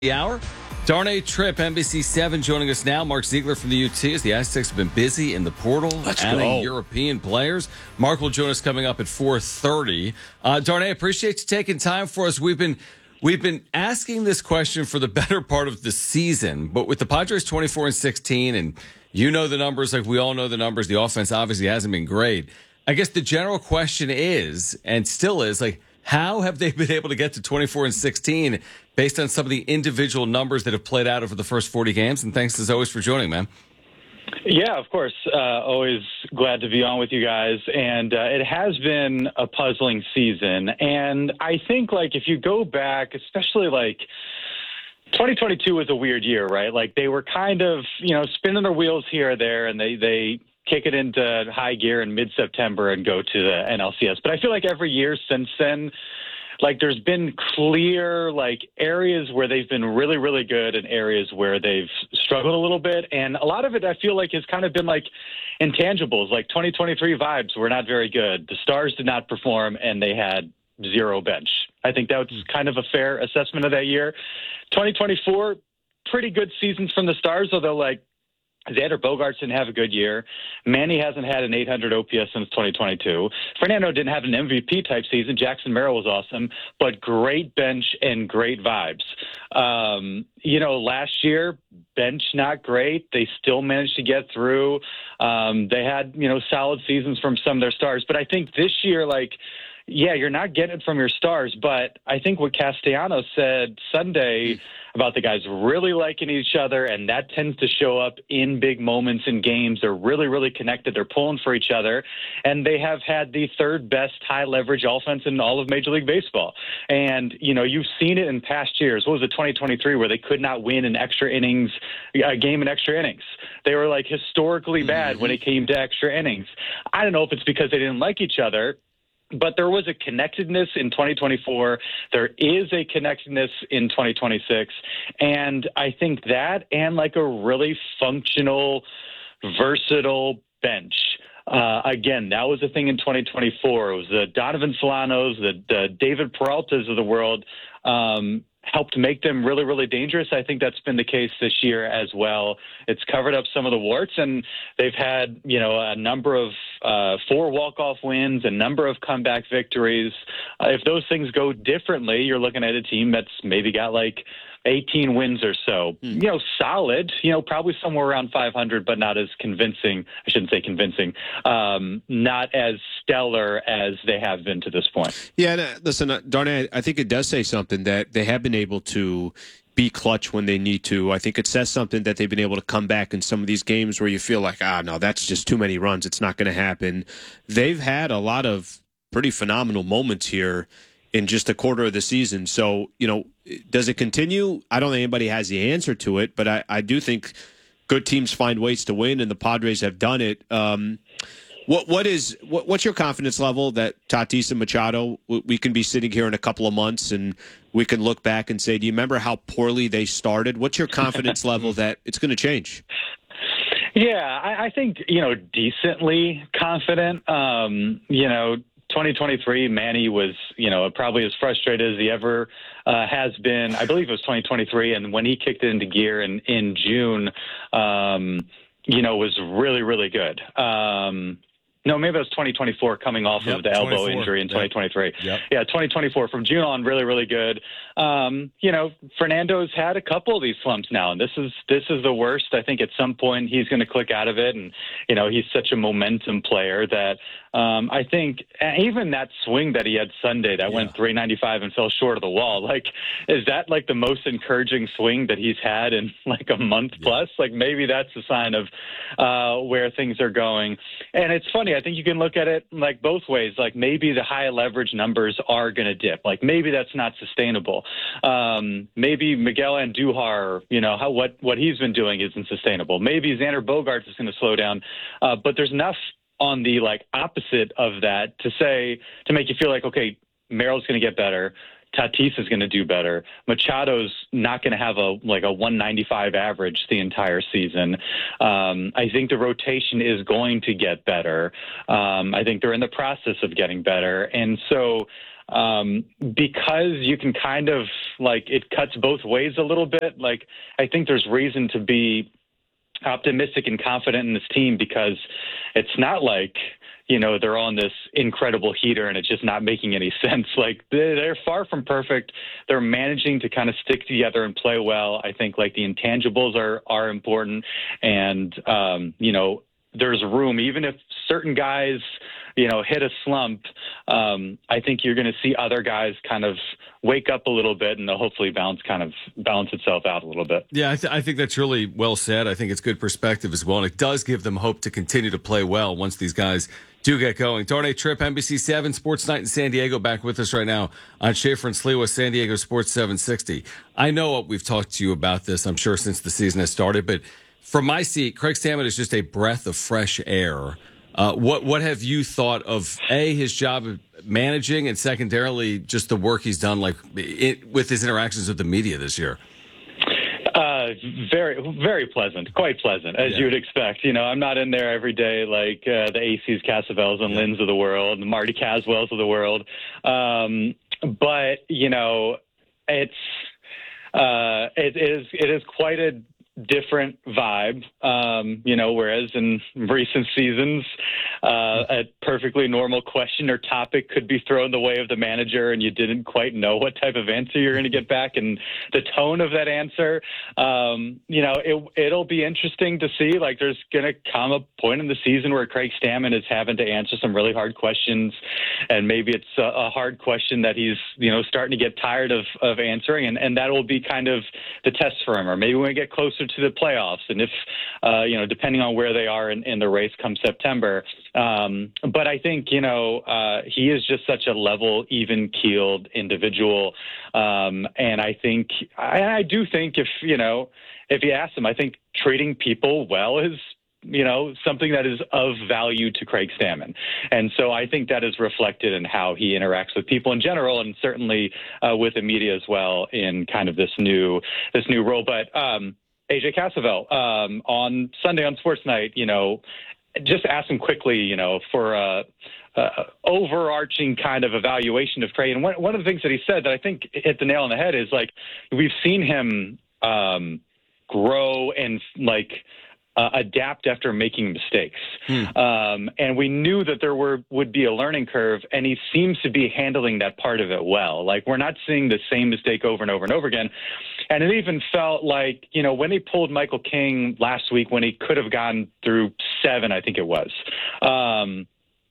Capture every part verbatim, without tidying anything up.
The hour. Darnay Tripp, N B C seven, joining us now. Mark Ziegler from the U T, as the Aztecs have been busy in the portal, Let's adding go. European players. Mark will join us coming up at four thirty. Uh, Darnay, appreciate you taking time for us. We've been we've been asking this question for the better part of the season, but with the Padres twenty-four and sixteen, and you know the numbers like we all know the numbers. The offense obviously hasn't been great. I guess the general question is, and still is, like, how have they been able to get to twenty-four and sixteen based on some of the individual numbers that have played out over the first forty games? And thanks as always for joining, man. Yeah, of course. Uh, always glad to be on with you guys. And uh, it has been a puzzling season. And I think, like, if you go back, especially like twenty twenty-two was a weird year, right? Like, they were kind of, you know, spinning their wheels here or there, and they, they kick it into high gear in mid-September and go to the N L C S. But I feel like every year since then, like, there's been clear, like, areas where they've been really, really good and areas where they've struggled a little bit. And a lot of it, I feel like, has kind of been, like, intangibles. Like, twenty twenty-three vibes were not very good. The Stars did not perform, and they had zero bench. I think that's kind of a fair assessment of that year. twenty twenty-four, pretty good seasons from the Stars, although, like, Xander Bogaerts didn't have a good year. Manny hasn't had an eight hundred O P S since twenty twenty-two. Fernando didn't have an M V P-type season. Jackson Merrill was awesome, but great bench and great vibes. Um, you know, last year, bench not great. They still managed to get through. Um, they had, you know, solid seasons from some of their stars. But I think this year, like, yeah, you're not getting it from your stars, but I think what Castellanos said Sunday about the guys really liking each other, and that tends to show up in big moments in games. They're really, really connected. They're pulling for each other, and they have had the third best high leverage offense in all of Major League Baseball. And, you know, you've seen it in past years. What was it, twenty twenty-three, where they could not win an extra innings, a game in extra innings? They were, like, historically bad mm-hmm. when it came to extra innings. I don't know if it's because they didn't like each other, but there was a connectedness in twenty twenty-four. There is a connectedness in twenty twenty-six. And I think that and like a really functional, versatile bench. Uh, again, that was a thing in twenty twenty-four. It was the Donovan Solanos, the, the David Peraltas of the world, um, helped make them really, really dangerous. I think that's been the case this year as well. It's covered up some of the warts, and they've had, you know, a number of uh, four walk-off wins, a number of comeback victories. Uh, if those things go differently, you're looking at a team that's maybe got like eighteen wins or so. Mm. You know, solid, you know, probably somewhere around five hundred, but not as convincing. I shouldn't say convincing. Um, not as stellar as they have been to this point. Yeah, and, uh, listen, uh, Darnay, I think it does say something that they have been able to be clutch when they need to. I think it says something that they've been able to come back in some of these games where you feel like, ah, no, that's just too many runs. It's not going to happen. They've had a lot of pretty phenomenal moments here in just a quarter of the season. So, you know, does it continue? I don't think anybody has the answer to it, but I, I do think good teams find ways to win, and the Padres have done it. Um, what what is what, what's your confidence level that Tatis and Machado, we can be sitting here in a couple of months and we can look back and say, do you remember how poorly they started? What's your confidence level that it's going to change? Yeah, I, I think, you know, decently confident. Um, you know, twenty twenty-three, Manny was, you know, probably as frustrated as he ever uh, has been. I believe it was twenty twenty-three, and when he kicked it into gear in, in June, um, you know, was really, really good. Um, no, maybe it was twenty twenty-four coming off yep, of the elbow injury in twenty twenty-three. Yep. Yeah, twenty twenty-four from June on, really, really good. Um, you know, Fernando's had a couple of these slumps now, and this is this is the worst. I think at some point he's going to click out of it, and, you know, he's such a momentum player that um, I think even that swing that he had Sunday that yeah. went three ninety-five and fell short of the wall, like, is that like the most encouraging swing that he's had in like a month yeah. plus? Like, maybe that's a sign of uh, where things are going. And it's funny, I think you can look at it like both ways. Like, maybe the high leverage numbers are going to dip. Like, maybe that's not sustainable. Um, maybe Miguel Andujar, you know, how, what, what he's been doing isn't sustainable. Maybe Xander Bogaerts is going to slow down. Uh, but there's enough on the like opposite of that to say, to make you feel like, okay, Merrill's going to get better. Tatis is going to do better. Machado's not going to have a like a one ninety-five average the entire season. Um, I think the rotation is going to get better. Um, I think they're in the process of getting better. And so um, because you can kind of like it cuts both ways a little bit. Like I think there's reason to be optimistic and confident in this team because it's not like, you know, they're on this incredible heater and it's just not making any sense. Like they're far from perfect. They're managing to kind of stick together and play well. I think like the intangibles are, are important. And, um, you know, there's room, even if certain guys, you know, hit a slump, um, I think you're going to see other guys kind of wake up a little bit and they'll hopefully balance kind of balance itself out a little bit. Yeah, I, th- I think that's really well said. I think it's good perspective as well. And it does give them hope to continue to play well once these guys do get going. Darnay Tripp, N B C seven Sports Night in San Diego, back with us right now on Schaefer and Sliwa, San Diego Sports seven sixty. I know we've talked to you about this, I'm sure, since the season has started, but from my seat, Craig Stammen is just a breath of fresh air. Uh, what what have you thought of, A, his job of managing, and secondarily, just the work he's done like it, with his interactions with the media this year? Uh, very, very pleasant, quite pleasant, as yeah. you would expect. You know, I'm not in there every day like uh, the A Cs, Casavels, and yeah. Lins of the world, the Marty Caswells of the world. Um, but, you know, it's uh, it is it is quite a different vibe, um, you know, whereas in recent seasons, uh, a perfectly normal question or topic could be thrown the way of the manager and you didn't quite know what type of answer you're going to get back and the tone of that answer. Um, you know, it, it'll be interesting to see, like there's going to come a point in the season where Craig Stammen is having to answer some really hard questions, and maybe it's a, a hard question that he's, you know, starting to get tired of, of answering, and, and that will be kind of the test for him. Or maybe when we get closer to the playoffs, and if, uh, you know, depending on where they are in, in the race come September. Um, but I think, you know, uh, he is just such a level, even-keeled individual. Um, and I think, I, I do think if, you know, if you ask him, I think treating people well is, you know, something that is of value to Craig Stammen. And so I think that is reflected in how he interacts with people in general, and certainly uh, with the media as well in kind of this new, this new role. But, um, A J Casavel, um, on Sunday on Sports Night, you know, just ask him quickly, you know, for a, a overarching kind of evaluation of Craig. And one, one of the things that he said that I think hit the nail on the head is, like, we've seen him um, grow and, like, Uh, adapt after making mistakes. Hmm. Um, and we knew that there were would be a learning curve, and he seems to be handling that part of it well. Like, we're not seeing the same mistake over and over and over again. And it even felt like, you know, when they pulled Michael King last week, when he could have gone through seven, I think it was, um,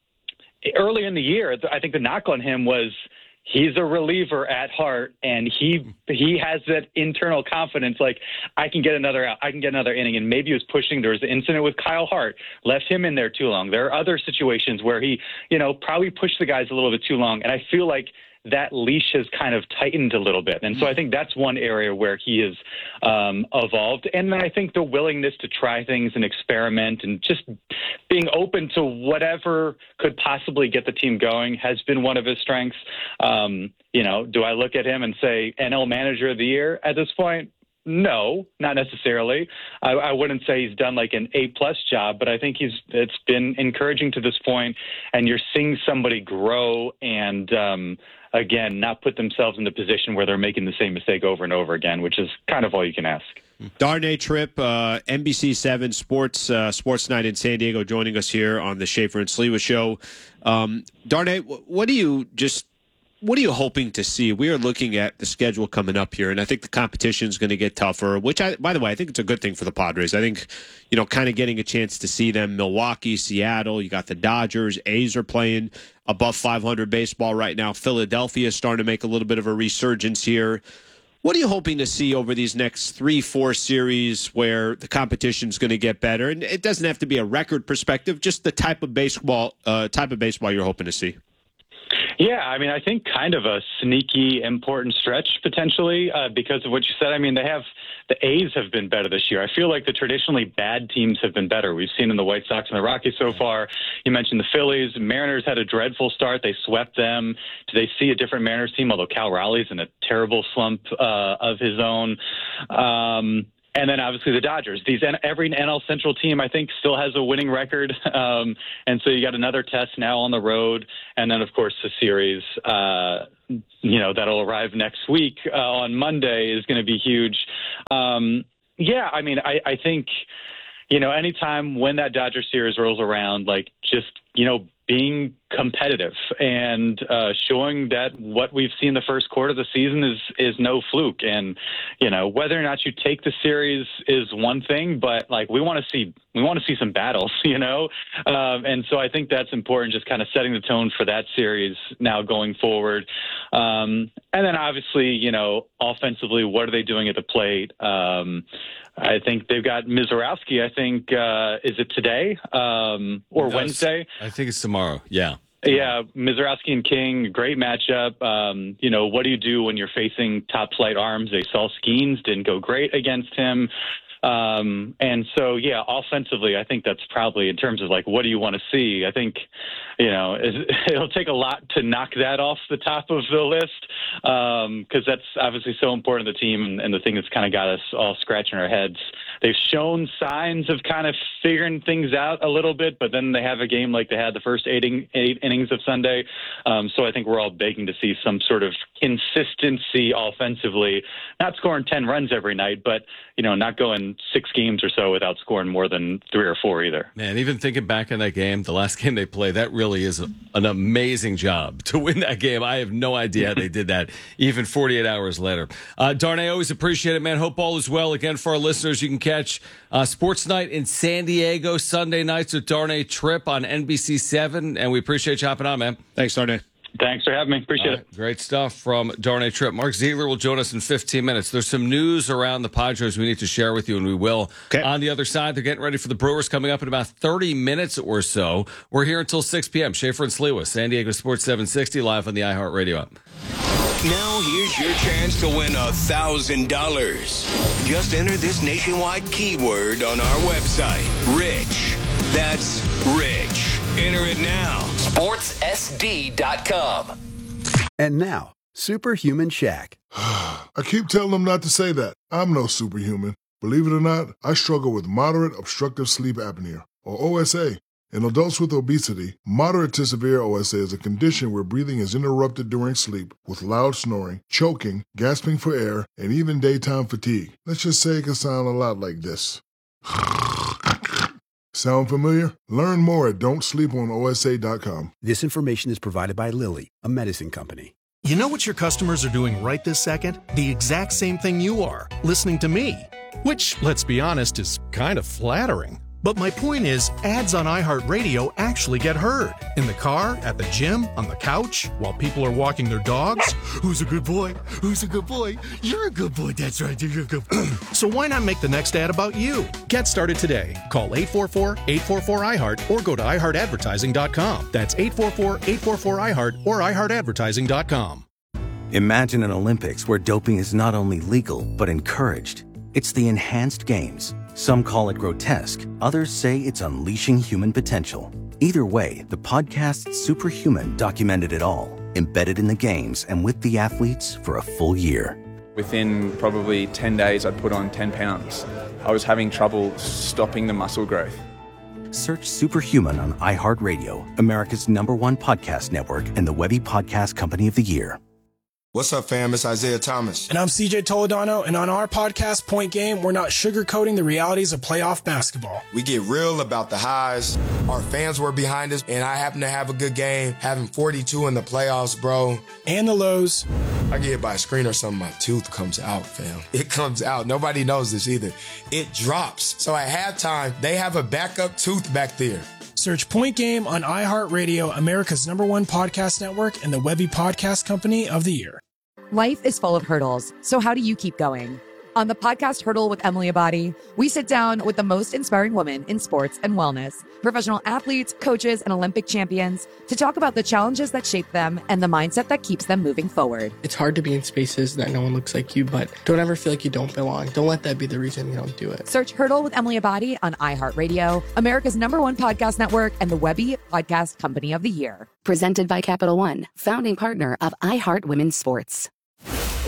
early in the year, I think the knock on him was, he's a reliever at heart, and he he has that internal confidence, like, I can get another out, I can get another inning. And maybe he was pushing. There was the incident with Kyle Hart, left him in there too long. There are other situations where he, you know, probably pushed the guys a little bit too long. And I feel like that leash has kind of tightened a little bit. And so I think that's one area where he has um, evolved. And then I think the willingness to try things and experiment and just being open to whatever could possibly get the team going has been one of his strengths. Um, you know, do I look at him and say N L Manager of the Year at this point? No, not necessarily. I, I wouldn't say he's done like an A-plus job, but I think he's it's been encouraging to this point, and you're seeing somebody grow and, um, again, not put themselves in the position where they're making the same mistake over and over again, which is kind of all you can ask. Darnay Tripp, uh, N B C seven Sports uh, Sports Night in San Diego, joining us here on the Schaefer and Sliwa Show. Um, Darnay, what do you just What are you hoping to see? We are looking at the schedule coming up here, and I think the competition is going to get tougher, which, I, by the way, I think it's a good thing for the Padres. I think, you know, kind of getting a chance to see them, Milwaukee, Seattle, you got the Dodgers, A's are playing above five hundred baseball right now. Philadelphia is starting to make a little bit of a resurgence here. What are you hoping to see over these next three, four series where the competition is going to get better? And it doesn't have to be a record perspective, just the type of baseball, uh, type of baseball you're hoping to see. Yeah, I mean, I think kind of a sneaky, important stretch potentially uh, because of what you said. I mean, they have the A's have been better this year. I feel like the traditionally bad teams have been better. We've seen in the White Sox and the Rockies so far. You mentioned the Phillies. Mariners had a dreadful start. They swept them. Do they see a different Mariners team? Although Cal Raleigh's in a terrible slump uh, of his own. Um, And then obviously the Dodgers. These every N L Central team, I think, still has a winning record, um, and so you got another test now on the road, and then of course the series, uh, you know, that'll arrive next week uh, on Monday is going to be huge. Um, yeah, I mean, I, I think, you know, anytime when that Dodger series rolls around, like just you know. being competitive and uh, showing that what we've seen the first quarter of the season is is no fluke. And you know whether or not you take the series is one thing, but like we want to see we want to see some battles, you know. Um, and so I think that's important, just kind of setting the tone for that series now going forward. Um, and then obviously, you know, offensively, what are they doing at the plate? Um, I think they've got Mizorowski. I think uh, is it today um, or no, Wednesday? I think it's tomorrow. Yeah. Yeah, Mizorowski and King, great matchup. Um, you know, what do you do when you're facing top flight arms? They saw Skeens didn't go great against him. Um, and so, yeah, offensively, I think that's probably in terms of like, what do you want to see? I think, you know, it'll take a lot to knock that off the top of the list because um, that's obviously so important to the team and, and the thing that's kind of got us all scratching our heads. They've shown signs of kind of figuring things out a little bit, but then they have a game like they had the first eight, in, eight innings of Sunday. Um, so I think we're all begging to see some sort of consistency offensively, not scoring ten runs every night, but, you know, not going six games or so without scoring more than three or four either. Man, even thinking back on that game, the last game they played, that really is a, an amazing job to win that game. I have no idea how they did that, even forty-eight hours later. Uh, Darnay, always appreciate it, man. Hope all is well. Again, for our listeners, you can catch uh, Sports Night in San Diego Sunday nights with Darnay Tripp on N B C seven, and we appreciate you hopping on, man. Thanks, Darnay. Thanks for having me. Appreciate right, it. Great stuff from Darnay Tripp. Mark Ziegler will join us in fifteen minutes. There's some news around the Padres we need to share with you, and we will. Okay. On the other side, they're getting ready for the Brewers coming up in about thirty minutes or so. We're here until six p.m. Schaefer and Sliwa, San Diego Sports seven sixty, live on the iHeartRadio app. Now here's your chance to win one thousand dollars. Just enter this nationwide keyword on our website, Rich. That's Rich. Enter it now. sports S D dot com. And now, Superhuman Shaq. I keep telling them not to say that. I'm no superhuman. Believe it or not, I struggle with moderate obstructive sleep apnea, or O S A. In adults with obesity, moderate to severe O S A is a condition where breathing is interrupted during sleep with loud snoring, choking, gasping for air, and even daytime fatigue. Let's just say it can sound a lot like this. Sound familiar? Learn more at don't sleep on O S A dot com. This information is provided by Lilly, a medicine company. You know what your customers are doing right this second? The exact same thing you are, listening to me. Which, let's be honest, is kind of flattering. But my point is, ads on iHeartRadio actually get heard. In the car, at the gym, on the couch, while people are walking their dogs. Who's a good boy? Who's a good boy? You're a good boy. That's right. You're a good boy. So why not make the next ad about you? Get started today. Call eight four four, eight four four, I heart or go to i heart advertising dot com. That's eight four four, eight four four, I heart or i heart advertising dot com. Imagine an Olympics where doping is not only legal, but encouraged. It's the Enhanced Games. Some call it grotesque. Others say it's unleashing human potential. Either way, the podcast Superhuman documented it all, embedded in the games and with the athletes for a full year. Within probably ten days, I'd put on ten pounds. I was having trouble stopping the muscle growth. Search Superhuman on iHeartRadio, America's number one podcast network and the Webby Podcast Company of the Year. What's up, fam? It's Isaiah Thomas. And I'm C J Toledano, and on our podcast, Point Game, we're not sugarcoating the realities of playoff basketball. We get real about the highs. Our fans were behind us, and I happen to have a good game, having forty-two in the playoffs, bro. And the lows. I get hit by a screen or something, my tooth comes out, fam. It comes out. Nobody knows this either. It drops. So at halftime, they have a backup tooth back there. Search Point Game on iHeartRadio, America's number one podcast network, and the Webby Podcast Company of the Year. Life is full of hurdles, so how do you keep going? On the podcast Hurdle with Emily Abadi, we sit down with the most inspiring women in sports and wellness, professional athletes, coaches, and Olympic champions to talk about the challenges that shape them and the mindset that keeps them moving forward. It's hard to be in spaces that no one looks like you, but don't ever feel like you don't belong. Don't let that be the reason you don't do it. Search Hurdle with Emily Abadi on iHeartRadio, America's number one podcast network, and the Webby Podcast Company of the Year. Presented by Capital One, founding partner of iHeart Women's Sports.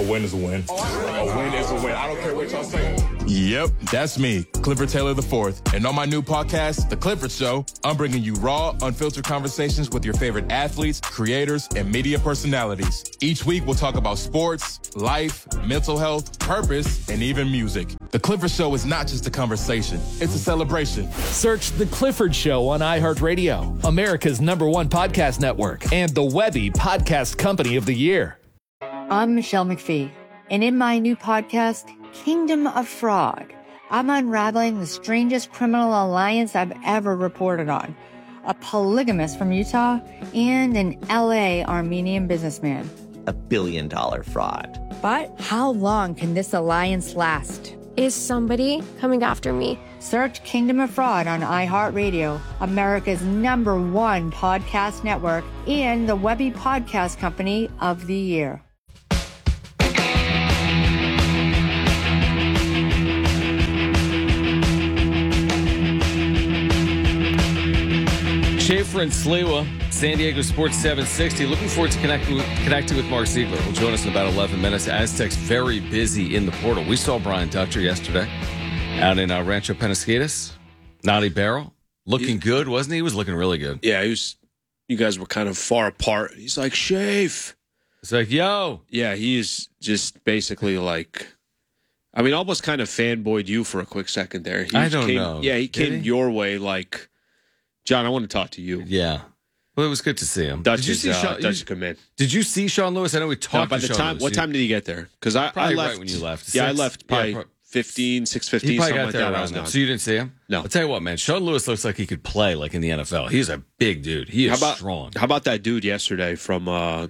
A win is a win. A win is a win. I don't care what y'all say. Yep, that's me, Clifford Taylor the fourth. And on my new podcast, The Clifford Show, I'm bringing you raw, unfiltered conversations with your favorite athletes, creators, and media personalities. Each week, we'll talk about sports, life, mental health, purpose, and even music. The Clifford Show is not just a conversation, it's a celebration. Search The Clifford Show on iHeartRadio, America's number one podcast network, and the Webby Podcast Company of the Year. I'm Michelle McPhee, and in my new podcast, Kingdom of Fraud, I'm unraveling the strangest criminal alliance I've ever reported on. A polygamist from Utah and an L A Armenian businessman. A billion dollar fraud. But how long can this alliance last? Is somebody coming after me? Search Kingdom of Fraud on iHeartRadio, America's number one podcast network, and the Webby Podcast Company of the Year. Schaefer and Sliwa, San Diego Sports seven sixty. Looking forward to connecting with, connecting with Mark Ziegler. He'll join us in about eleven minutes. Aztecs very busy in the portal. We saw Brian Dutcher yesterday out in uh, Rancho Penasquitos. Naughty Barrel. Looking good, wasn't he? He was looking really good. Yeah, he was. You guys were kind of far apart. He's like, Shafe. It's like, yo. Yeah, he is just basically like, I mean, almost kind of fanboyed you for a quick second there. He I don't came, know. Yeah, he Did came he? your way like, John, I want to talk to you. Yeah. Well, it was good to see him. Dutch did you is, see uh, Sean, Dutch you, come in. Did you see Sean Lewis? I know we talked No, by to the Sean time, Lewis. what time did he get there? Because I, I Probably left right when you left. Yeah, I Six? left probably Yeah, pro- fifteen, six He fifteen, probably something got like there that. I around was then. gone. So you didn't see him? No. I'll tell you what, man. Sean Lewis looks like he could play like in the N F L. He's a big dude. He is how about, strong. How about that dude yesterday from uh,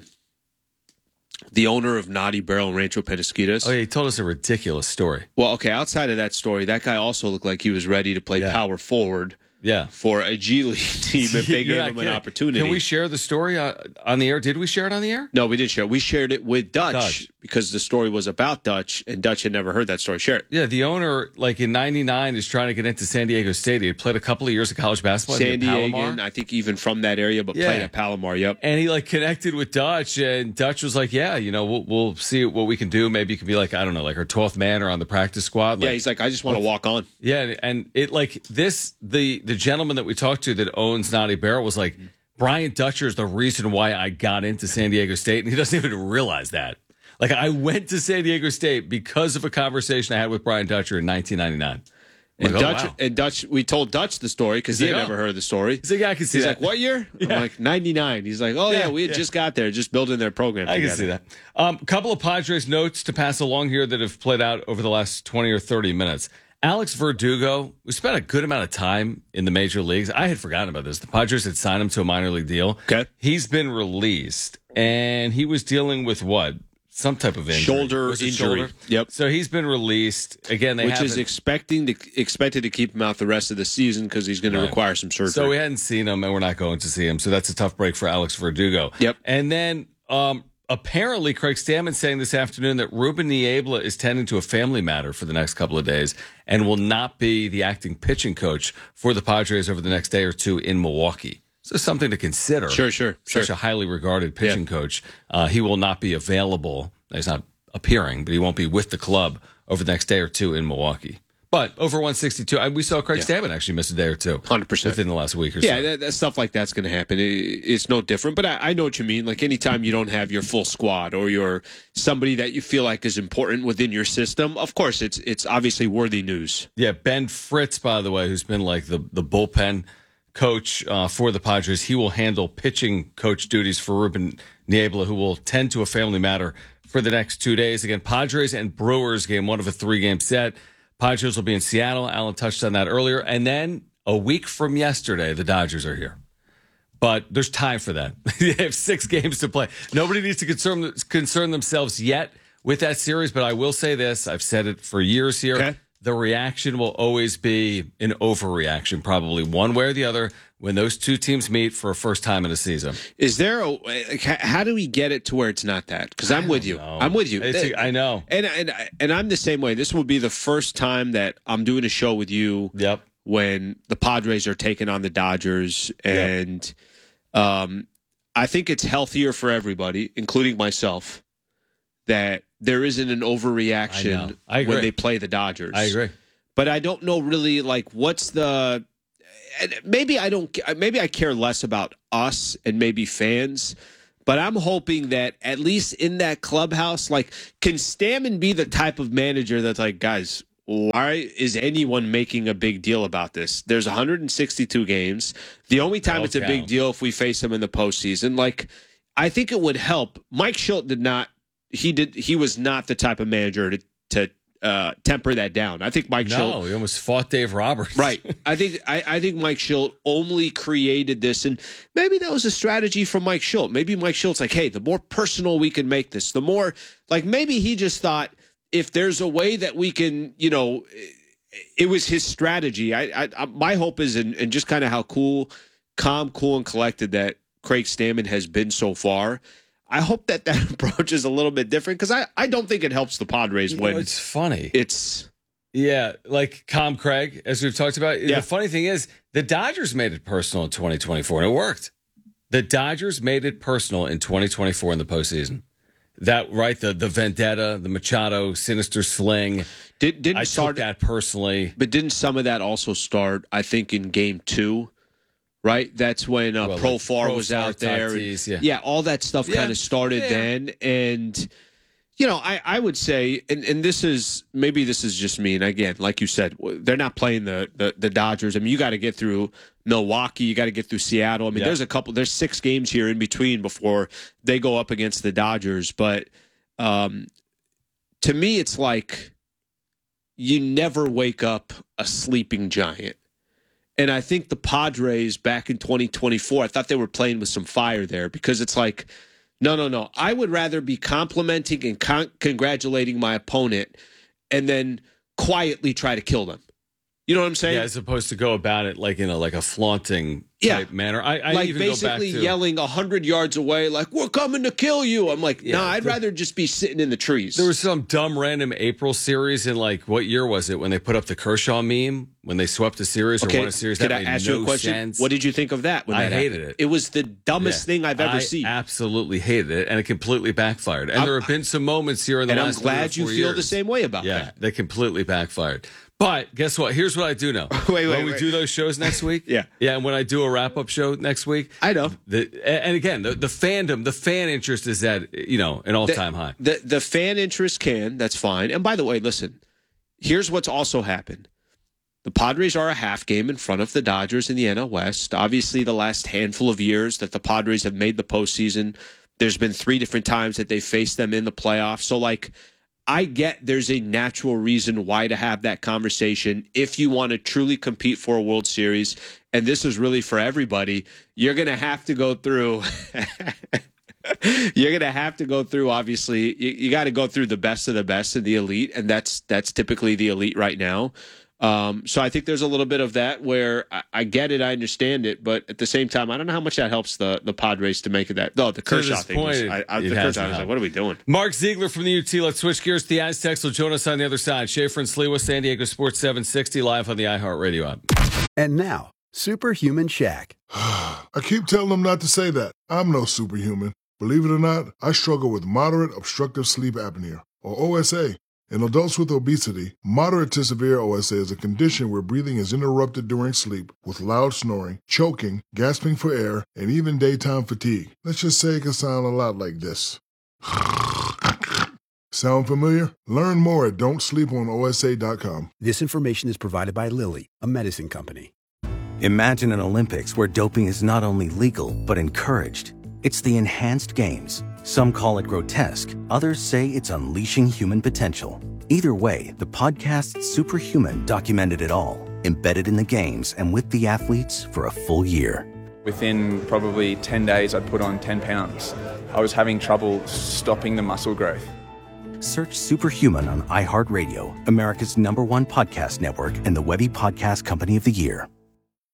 the owner of Naughty Barrel in Rancho Penasquitos? Oh, yeah, he told us a ridiculous story. Well, okay, outside of that story, that guy also looked like he was ready to play Yeah. power forward Yeah. for a G League team if they You're gave not him an kidding. opportunity. Can we share the story uh, on the air? Did we share it on the air? No, we didn't share it. We shared it with Dutch, Dutch. because the story was about Dutch, and Dutch had never heard that story. Share it. Yeah, the owner, like in ninety-nine, is trying to get into San Diego State. He had played a couple of years of college basketball. San at Diegan, Palomar. I think even from that area, but Yeah. played at Palomar, yep. And he like connected with Dutch, and Dutch was like, "Yeah, you know, we'll, we'll see what we can do. Maybe you can be like, I don't know, like our twelfth man or on the practice squad." Like, yeah, he's like, I just want to walk on. yeah, and it like this, the the gentleman that we talked to that owns Naughty Barrel was like, Brian Dutcher is the reason why I got into San Diego State, and he doesn't even realize that. Like, I went to San Diego State because of a conversation I had with Brian Dutcher in nineteen ninety-nine. And Like, oh, Dutch, wow. and Dutch, we told Dutch the story because he He's had like, never oh. heard the story. He's like, yeah, I can see He's that. like, what year? Yeah. I'm like, ninety-nine. He's like, oh, yeah, Yeah, we had yeah. just got there, just building their program I together. can see that. Um, a couple of Padres notes to pass along here that have played out over the last twenty or thirty minutes. Alex Verdugo, we spent a good amount of time in the major leagues. I had forgotten about this. The Padres had signed him to a minor league deal. Okay. He's been released, and he was dealing with what? Some type of injury. Shoulder Was it injury. shoulder? Yep. So he's been released. Again, they Which is haven't- expecting to, expected to keep him out the rest of the season because he's going to Right. require some surgery. So we hadn't seen him, and we're not going to see him. So that's a tough break for Alex Verdugo. Yep. And then um, apparently Craig Stammen saying this afternoon that Ruben Niebla is tending to a family matter for the next couple of days and will not be the acting pitching coach for the Padres over the next day or two in Milwaukee. So something to consider. Sure, sure, Such sure. a highly regarded pitching coach. Uh, he will not be available. He's not appearing, but he won't be with the club over the next day or two in Milwaukee. But over one sixty-two, I, we saw Craig Yeah. Stammen actually miss a day or two. one hundred percent. Within the last week or Yeah, so. that, that stuff like that's going to happen. It, it's no different, but I, I know what you mean. Like anytime you don't have your full squad or your somebody that you feel like is important within your system, of course, it's it's obviously worthy news. Yeah, Ben Fritz, by the way, who's been like the, the bullpen coach uh, for the Padres, he will handle pitching coach duties for Ruben Niebla, who will tend to a family matter for the next two days. Again, Padres and Brewers, game one of a three-game set. Padres will be in Seattle. Alan touched on that earlier. And then a week from yesterday, the Dodgers are here. But there's time for that. They have six games to play. Nobody needs to concern concern themselves yet with that series, but I will say this. I've said it for years here. Okay. The reaction will always be an overreaction, probably one way or the other, when those two teams meet for a first time in a season. Is there a like, how how do we get it to where it's not that? Because I'm with you. know. I'm with you. It's- I know. And and and I'm the same way. This will be the first time that I'm doing a show with you. Yep. When the Padres are taking on the Dodgers, and um, I think it's healthier for everybody, including myself, that there isn't an overreaction I I agree. when they play the Dodgers. I agree. But I don't know really like what's the and maybe I don't maybe I care less about us and maybe fans, but I'm hoping that at least in that clubhouse, like, can Stammen be the type of manager that's like, guys, why is anyone making a big deal about this? There's one hundred sixty-two games. The only time That'll it's a count. big deal if we face them in the postseason. Like, I think it would help. Mike Schilt did not. He did. He was not the type of manager to to uh, temper that down. I think Mike No, Schilt. he almost fought Dave Roberts. Right. I think I, I think Mike Schilt only created this, and maybe that was a strategy from Mike Schilt. Maybe Mike Schilt's like, hey, the more personal we can make this, the more like maybe he just thought if there's a way that we can, you know, it was his strategy. I, I my hope is, and and just kind of how cool, calm, cool, and collected that Craig Stammen has been so far. I hope that that approach is a little bit different because I, I don't think it helps the Padres You win. know, it's funny. It's Yeah, like Calm Craig, as we've talked about. Yeah. The funny thing is, the Dodgers made it personal in twenty twenty-four, and it worked. The Dodgers made it personal in twenty twenty-four in the postseason. That right, the the vendetta, the Machado sinister sling. Did, didn't I start took that personally, but didn't some of that also start? I think in Game Two, right? That's when uh, Well, Profar like was Profar, out there. Tatis, and- yeah. all that stuff Yeah, kind of started yeah. then, and you know, I, I would say, and, and this is maybe this is just me, and again, like you said, they're not playing the the, the Dodgers. I mean, you got to get through Milwaukee, you got to get through Seattle. I mean, Yeah. there's a couple, there's six games here in between before they go up against the Dodgers. But um, to me, it's like you never wake up a sleeping giant. And I think the Padres back in twenty twenty-four, I thought they were playing with some fire there because it's like, no, no, no. I would rather be complimenting and con- congratulating my opponent and then quietly try to kill them. You know what I'm saying? yeah, as opposed to go about it like in a like a flaunting Yeah. type manner. I, I like even go back basically to yelling a hundred yards away, like we're coming to kill you. I'm like, Yeah, nah, I'd there- rather just be sitting in the trees. There was some dumb random April series in like what year was it when they put up the Kershaw meme when they swept a series or okay, won a series? could That I made ask no you a question? sense. What did you think of that? When I that hated happened? it. It was the dumbest Yeah. thing I've ever I seen. absolutely hated it, and it completely backfired. And I'm- there have been some moments here in the and I'm last glad three or you four feel years. the same way about yeah, that. they completely backfired. But guess what? Here's what I do know. Wait, wait, when we wait. do those shows next week, Yeah. yeah, and when I do a wrap up show next week, I know. The, and again, the, the fandom, the fan interest is at you know an all time high. The the fan interest can, that's fine. And by the way, listen, here's what's also happened. The Padres are a half game in front of the Dodgers in the N L West. Obviously, the last handful of years that the Padres have made the postseason, there's been three different times that they faced them in the playoffs. So, like, I get there's a natural reason why to have that conversation if you want to truly compete for a World Series. And this is really for everybody. You're going to have to go through. You're going to have to go through, obviously, you, you got to go through the best of the best of the elite. And that's that's typically the elite right now. Um, so I think there's a little bit of that where I, I get it, I understand it, but at the same time, I don't know how much that helps the the Padres to make it that. No, the To Kershaw this thing. Was, point, I, I, it the hasn't Kershaw, I was like, helped. what are we doing? Mark Ziegler from the U T. Let's switch gears to the Aztecs. Will join us on the other side. Schaefer and Sliwa, San Diego Sports seven sixty, live on the iHeartRadio app. And now, Superhuman Shaq. I keep telling them not to say that. I'm no superhuman. Believe it or not, I struggle with moderate obstructive sleep apnea, or O S A. In adults with obesity, moderate to severe O S A is a condition where breathing is interrupted during sleep with loud snoring, choking, gasping for air, and even daytime fatigue. Let's just say it can sound a lot like this. Sound familiar? Learn more at don't sleep on O S A dot com. This information is provided by Lilly, a medicine company. Imagine an Olympics where doping is not only legal, but encouraged. It's the enhanced games. Some call it grotesque, others say it's unleashing human potential. Either way, the podcast Superhuman documented it all, embedded in the games and with the athletes for a full year. Within probably ten days, I'd put on ten pounds. I was having trouble stopping the muscle growth. Search Superhuman on iHeartRadio, America's number one podcast network and the Webby Podcast Company of the Year.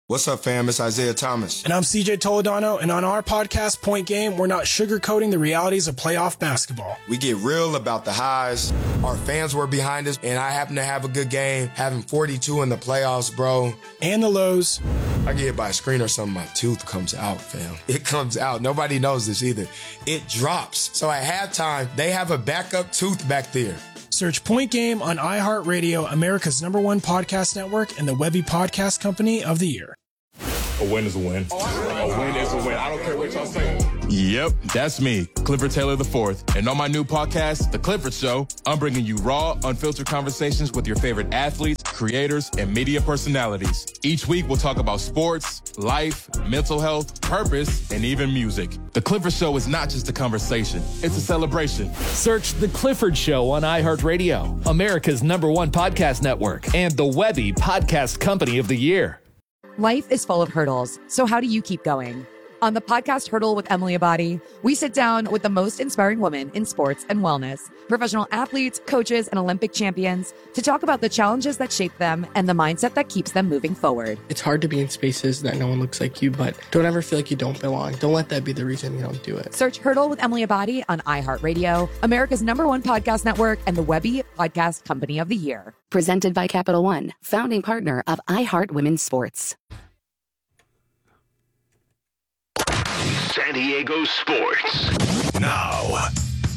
What's up, fam? It's Isaiah Thomas. And I'm C J Toledano, and on our podcast, Point Game, we're not sugarcoating the realities of playoff basketball. We get real about the highs. Our fans were behind us, and I happen to have a good game, having forty-two in the playoffs, bro. And the lows. I get hit by a screen or something, my tooth comes out, fam. It comes out. Nobody knows this either. It drops. So at halftime, they have a backup tooth back there. Search Point Game on iHeartRadio, America's number one podcast network, and the Webby Podcast Company of the Year. A win is a win. A win is a win. I don't care what y'all say. Yep, that's me, Clifford Taylor the fourth. And on my new podcast, The Clifford Show, I'm bringing you raw, unfiltered conversations with your favorite athletes, creators, and media personalities. Each week, we'll talk about sports, life, mental health, purpose, and even music. The Clifford Show is not just a conversation. It's a celebration. Search The Clifford Show on iHeartRadio, America's number one podcast network, and the Webby Podcast Company of the Year. Life is full of hurdles, so how do you keep going? On the podcast Hurdle with Emily Abadi, we sit down with the most inspiring women in sports and wellness, professional athletes, coaches, and Olympic champions, to talk about the challenges that shape them and the mindset that keeps them moving forward. It's hard to be in spaces that no one looks like you, but don't ever feel like you don't belong. Don't let that be the reason you don't do it. Search Hurdle with Emily Abadi on iHeartRadio, America's number one podcast network, and the Webby Podcast Company of the Year. Presented by Capital One, founding partner of iHeart Women's Sports. San Diego Sports. Now.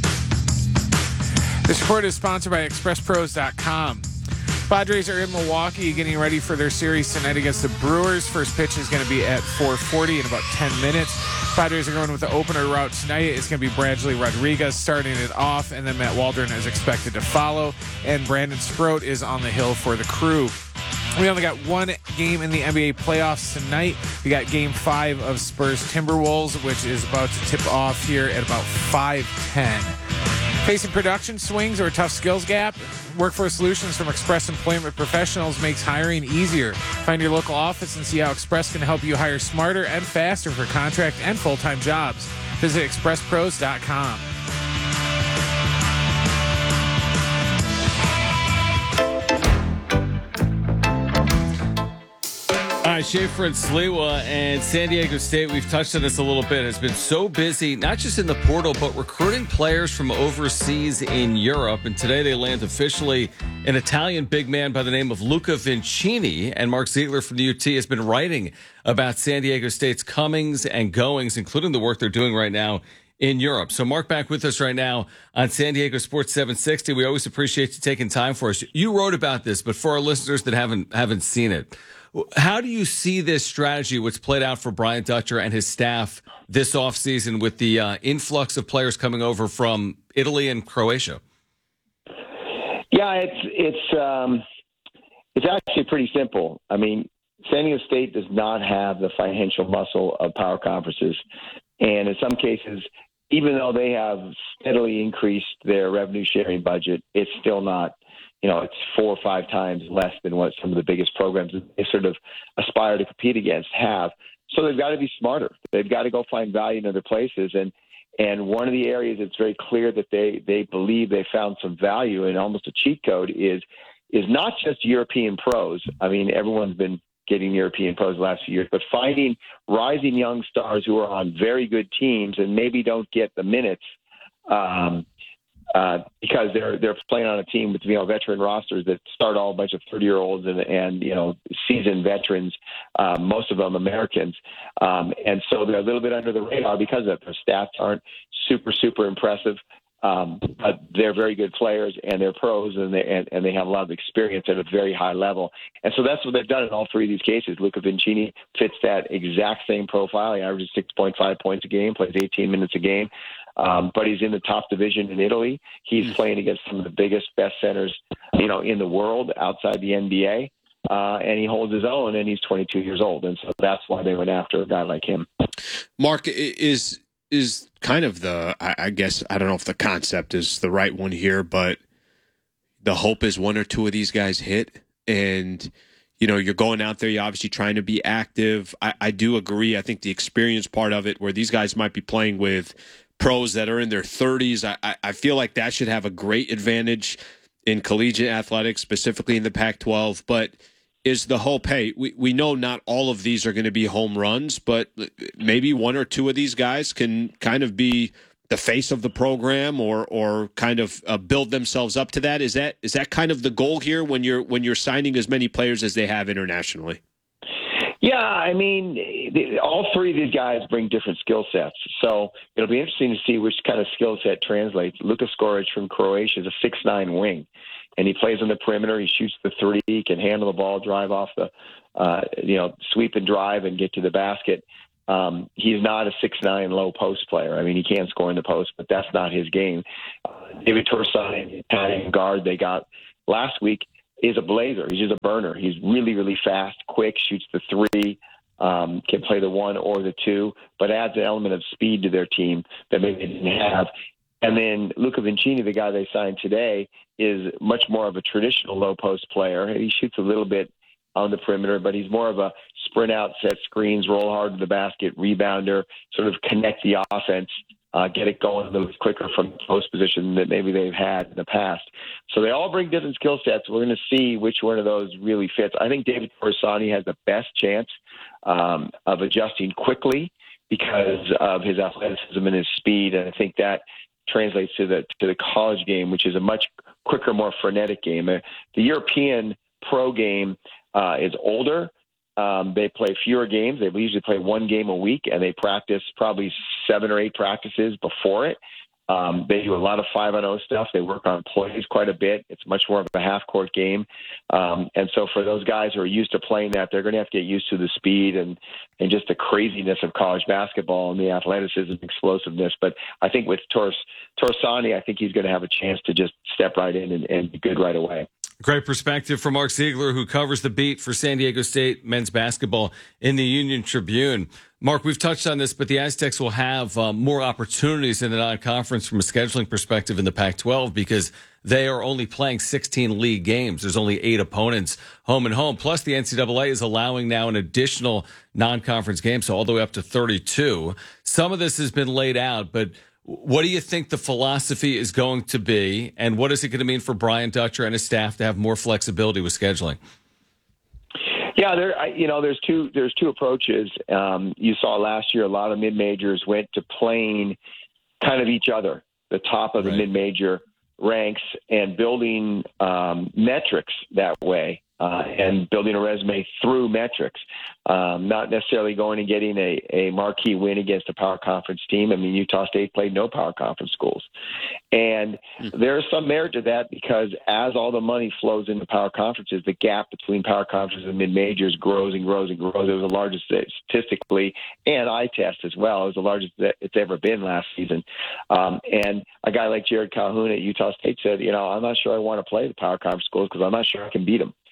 This report is sponsored by Express Pros dot com. Padres are in Milwaukee getting ready for their series tonight against the Brewers. First pitch is going to be at four forty in about ten minutes. Padres are going with the opener route tonight. It's going to be Bradley Rodriguez starting it off, and then Matt Waldron is expected to follow, and Brandon Sproat is on the hill for the Crew. We only got one game in the N B A playoffs tonight. We got game five of Spurs Timberwolves, which is about to tip off here at about five ten. Facing production swings or a tough skills gap? Workforce Solutions from Express Employment Professionals makes hiring easier. Find your local office and see how Express can help you hire smarter and faster for contract and full-time jobs. Visit Express Pros dot com. All right, Schaefer and Sliwa and San Diego State, we've touched on this a little bit, has been so busy, not just in the portal, but recruiting players from overseas in Europe. And today they land officially an Italian big man by the name of Luca Vincini. And Mark Ziegler from the U T has been writing about San Diego State's comings and goings, including the work they're doing right now in Europe. So Mark, back with us right now on San Diego Sports seven sixty. We always appreciate you taking time for us. You wrote about this, but for our listeners that haven't haven't seen it, how do you see this strategy, what's played out for Brian Dutcher and his staff this offseason with the uh, influx of players coming over from Italy and Croatia? Yeah, it's it's um, it's actually pretty simple. I mean, San Diego State does not have the financial muscle of power conferences, and in some cases, even though they have steadily increased their revenue sharing budget, it's still not. You know, it's four or five times less than what some of the biggest programs they sort of aspire to compete against have. So they've got to be smarter. They've got to go find value in other places. And and one of the areas it's very clear that they, they believe they found some value in, almost a cheat code, is is not just European pros. I mean, everyone's been getting European pros the last few years, but finding rising young stars who are on very good teams and maybe don't get the minutes um, Uh, because they're they're playing on a team with, you know, veteran rosters that start all a bunch of thirty-year-olds and, and you know, seasoned veterans, uh, most of them Americans. Um, and so they're a little bit under the radar because of that. Their stats aren't super, super impressive, um, but they're very good players and they're pros and they, and, and they have a lot of experience at a very high level. And so that's what they've done in all three of these cases. Luca Vincini fits that exact same profile. He averages six point five points a game, plays eighteen minutes a game. Um, but he's in the top division in Italy. He's playing against some of the biggest, best centers, you know, in the world outside the N B A. Uh, and he holds his own, and he's twenty-two years old. And so that's why they went after a guy like him. Mark, is is kind of the, I, I guess, I don't know if the concept is the right one here, but the hope is one or two of these guys hit. And, you know, you're going out there, you're obviously trying to be active. I, I do agree. I think the experience part of it, where these guys might be playing with pros that are in their thirties, I, I feel like that should have a great advantage in collegiate athletics, specifically in the Pac twelve. But is the hope, hey, we, we know not all of these are going to be home runs, but maybe one or two of these guys can kind of be the face of the program or or kind of uh, build themselves up to that. Is that is that kind of the goal here when you're when you're signing as many players as they have internationally? Yeah, I mean, the, all three of these guys bring different skill sets. So it'll be interesting to see which kind of skill set translates. Luka Skoric from Croatia is a six nine wing, and he plays on the perimeter. He shoots the three, he can handle the ball, drive off the, uh, you know, sweep and drive and get to the basket. Um, he's not a six nine low post player. I mean, he can score in the post, but that's not his game. Uh, David Torsani, the Italian guard they got last week, is a blazer. He's just a burner. He's really, really fast, quick, shoots the three, um, can play the one or the two, but adds an element of speed to their team that maybe they didn't have. And then Luca Vincini, the guy they signed today, is much more of a traditional low post player. He shoots a little bit on the perimeter, but he's more of a sprint out, set screens, roll hard to the basket, rebounder, sort of connect the offense, uh, get it going a little bit quicker from the post position that maybe they've had in the past. So they all bring different skill sets. We're going to see which one of those really fits. I think David Torsani has the best chance um, of adjusting quickly because of his athleticism and his speed, and I think that translates to the to the college game, which is a much quicker, more frenetic game. Uh, the European pro game uh, is older. Um, they play fewer games. They usually play one game a week, and they practice probably seven or eight practices before it. Um, they do a lot of five on oh stuff. They work on plays quite a bit. It's much more of a half-court game. Um, and so for those guys who are used to playing that, they're going to have to get used to the speed and, and just the craziness of college basketball and the athleticism and explosiveness. But I think with Tors, Torsani, I think he's going to have a chance to just step right in and, and be good right away. Great perspective from Mark Ziegler, who covers the beat for San Diego State men's basketball in the Union Tribune. Mark, we've touched on this, but the Aztecs will have um, more opportunities in the non-conference from a scheduling perspective in the Pac twelve because they are only playing sixteen league games. There's only eight opponents home and home. Plus, the N C double A is allowing now an additional non-conference game, so all the way up to thirty-two. Some of this has been laid out, but what do you think the philosophy is going to be, and what is it going to mean for Brian Dutcher and his staff to have more flexibility with scheduling? Yeah, there. You know, there's two. There's two approaches. Um, you saw last year a lot of mid majors went to playing kind of each other, the top of the right. mid major ranks, and building um, metrics that way, uh, and building a resume through metrics. Um, not necessarily going and getting a, a marquee win against a power conference team. I mean, Utah State played no power conference schools. And mm-hmm. there's some merit to that because as all the money flows into power conferences, the gap between power conferences and mid-majors grows and grows and grows. It was the largest statistically, and eye test as well. It was the largest that it's ever been last season. Um, and a guy like Jared Calhoun at Utah State said, you know, I'm not sure I want to play the power conference schools because I'm not sure I can beat them.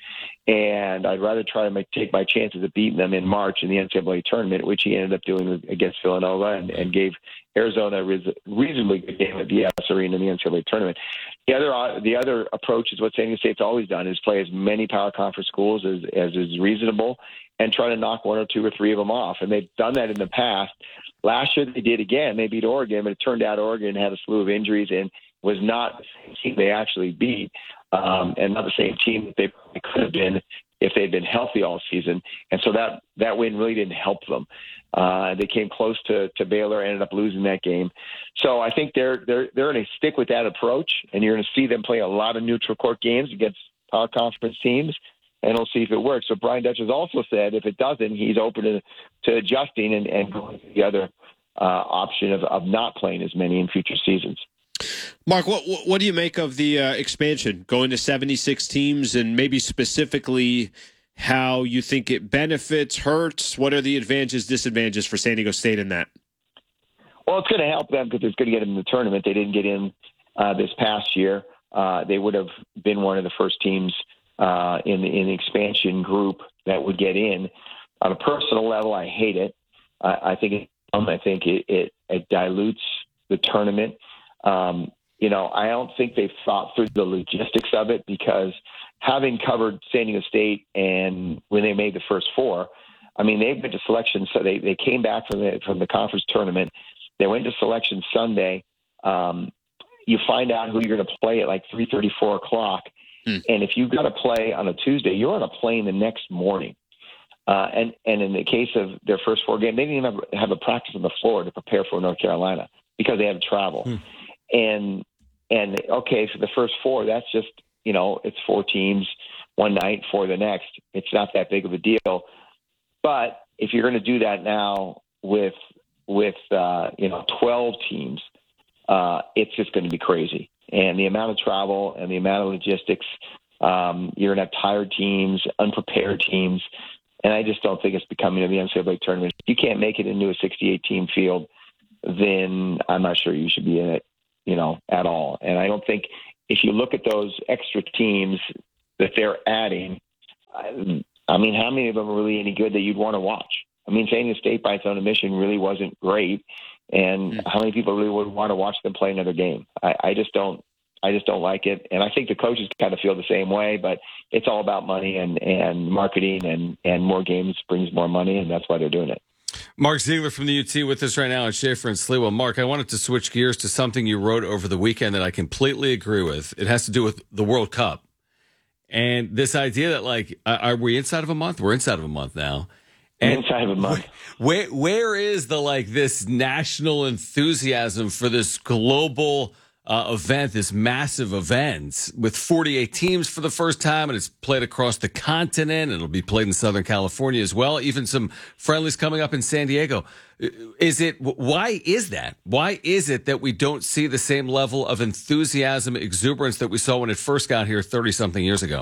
And I'd rather try to make, take my chances of beating them in March in the N C double A tournament, which he ended up doing against Villanova and, and gave Arizona a reasonably good game at B S Arena in the N C double A tournament. The other the other approach is what San Diego State's always done, is play as many power conference schools as, as is reasonable and try to knock one or two or three of them off. And they've done that in the past. Last year they did again. They beat Oregon, but it turned out Oregon had a slew of injuries and was not the same team they actually beat. Um, and not the same team that they probably could have been if they'd been healthy all season. And so that, that win really didn't help them. Uh, they came close to, to Baylor, ended up losing that game. So I think they're, they're, they're going to stick with that approach, and you're going to see them play a lot of neutral court games against power conference teams, and we'll see if it works. So Brian Dutcher has also said if it doesn't, he's open to, to adjusting and, and going to the other uh, option of, of not playing as many in future seasons. Mark, what what do you make of the uh, expansion, going to seventy-six teams, and maybe specifically how you think it benefits, hurts? What are the advantages, disadvantages for San Diego State in that? Well, it's going to help them because it's going to get them in the tournament. They didn't get in uh, this past year. Uh, they would have been one of the first teams uh, in, in the expansion group that would get in. On a personal level, I hate it. I, I think it, um, I think it, it, it dilutes the tournament. Um, you know, I don't think they've thought through the logistics of it because having covered San Diego State and when they made the first four, I mean, they went to selection. So they, they came back from the, from the conference tournament. They went to selection Sunday. Um, you find out who you're going to play at like three thirty, four o'clock. Hmm. And if you've got to play on a Tuesday, you're on a plane the next morning. Uh, and, and in the case of their first four games, they didn't even have, have a practice on the floor to prepare for North Carolina because they had to travel. Hmm. And, and okay, for the first four, that's just, you know, it's four teams one night, four the next. It's not that big of a deal. But if you're going to do that now with, with uh, you know, twelve teams, uh, it's just going to be crazy. And the amount of travel and the amount of logistics, um, you're going to have tired teams, unprepared teams. And I just don't think it's becoming the N C double A tournament. If you can't make it into a sixty-eight team field, then I'm not sure you should be in it, you know, at all. And I don't think if you look at those extra teams that they're adding, I, I mean, how many of them are really any good that you'd want to watch? I mean, San Diego State by its own admission really wasn't great. And mm. how many people really would want to watch them play another game? I, I just don't. I just don't like it. And I think the coaches kind of feel the same way, but it's all about money and, and marketing, and, and more games brings more money, and that's why they're doing it. Mark Ziegler from the U T with us right now on Schaefer and Sliwa. Mark, I wanted to switch gears to something you wrote over the weekend that I completely agree with. It has to do with the World Cup. And this idea that, like, are we inside of a month? We're inside of a month now. And inside of a month. Where, where is the, like, this national enthusiasm for this global Uh, event, this massive event with forty-eight teams for the first time, and it's played across the continent. It'll be played in Southern California as well. Even some friendlies coming up in San Diego. Is it? Why is that? Why is it that we don't see the same level of enthusiasm, exuberance that we saw when it first got here thirty something years ago?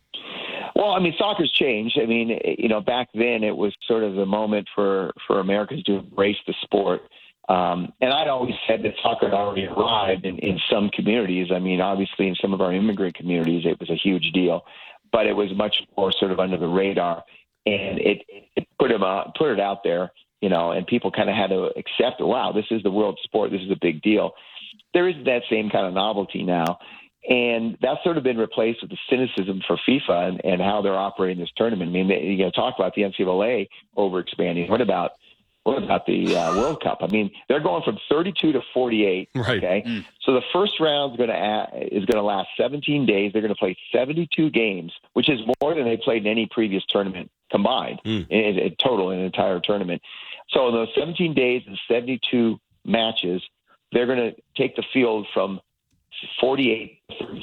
Well, I mean, soccer's changed. I mean, you know, back then it was sort of the moment for for Americans to embrace the sport. Um, and I'd always said that soccer had already arrived in, in some communities. I mean, obviously in some of our immigrant communities, it was a huge deal, but it was much more sort of under the radar, and it, it put them out, put it out there, you know, and people kind of had to accept, wow, this is the world sport. This is a big deal. There isn't that same kind of novelty now. And that's sort of been replaced with the cynicism for FIFA and, and how they're operating this tournament. I mean, they, you know, talk about the N C double A over expanding. What about What about the uh, World Cup? I mean, they're going from thirty-two to forty-eight. Right. Okay. Mm. So the first round is going to is going to last seventeen days. They're going to play seventy-two games, which is more than they played in any previous tournament combined mm. in, in total in an entire tournament. So in those seventeen days and seventy-two matches, they're going to take the field from forty-eight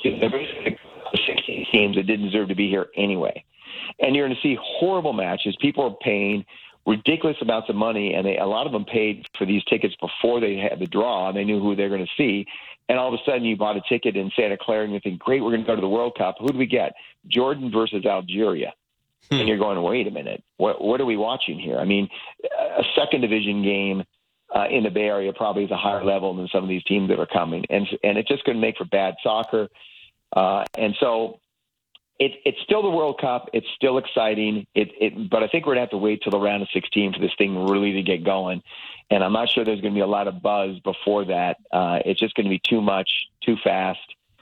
to sixteen teams that didn't deserve to be here anyway. And you're going to see horrible matches. People are paying ridiculous amounts of money, and they, a lot of them paid for these tickets before they had the draw, and they knew who they were going to see. And all of a sudden, you bought a ticket in Santa Clara, and you think, great, we're going to go to the World Cup. Who do we get? Jordan versus Algeria. Hmm. And you're going, wait a minute, what, what are we watching here? I mean, a second division game uh, in the Bay Area probably is a higher level than some of these teams that are coming. And, and it's just going to make for bad soccer. Uh, and so It, it's still the World Cup. It's still exciting. It, it, but I think we're going to have to wait till the round of sixteen for this thing really to get going. And I'm not sure there's going to be a lot of buzz before that. Uh, it's just going to be too much, too fast.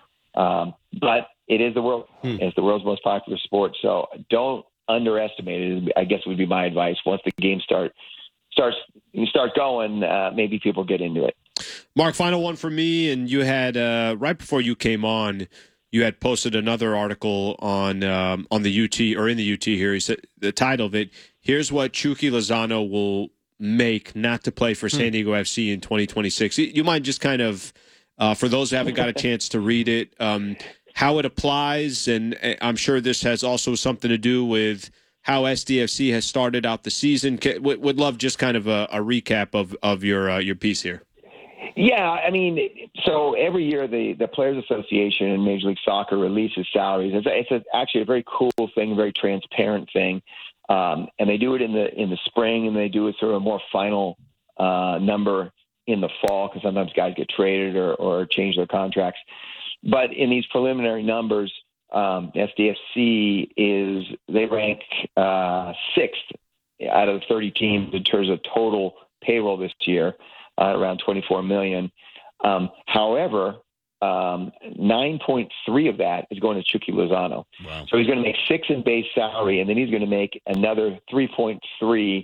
Um, but it is the world. Hmm. It's the world's most popular sport. So don't underestimate it, I guess would be my advice. Once the game start starts, you start going, uh, maybe people get into it. Mark, final one for me. And you had, uh, right before you came on, you had posted another article on um, on the U T, or in the U T here. He said the title of it, here's what Chucky Lozano will make not to play for San Diego F C in twenty twenty-six. You mind just kind of, uh, for those who haven't got a chance to read it, um, how it applies, and I'm sure this has also something to do with how S D F C has started out the season. Would love just kind of a, a recap of, of your uh, your piece here. Yeah, I mean, so every year the, the Players Association in Major League Soccer releases salaries. It's, a, it's a, actually a very cool thing, a very transparent thing, um, and they do it in the in the spring, and they do it sort of a more final uh, number in the fall because sometimes guys get traded or, or change their contracts. But in these preliminary numbers, um, S D F C is they rank uh, sixth out of the thirty teams in terms of total payroll this year. Uh, around twenty-four million dollars. Um, however, um, nine point three of that is going to Chucky Lozano. Wow. So he's going to make six in base salary, and then he's going to make another three point three